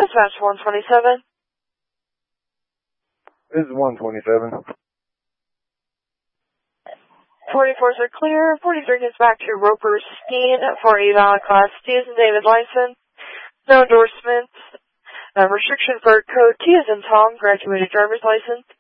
Dispatch 127. This is 127. 44s are clear. 43 gets back to Roper Steen for a valid Class D as in David license. No endorsements. Restriction for code T as in Tom, graduated driver's license.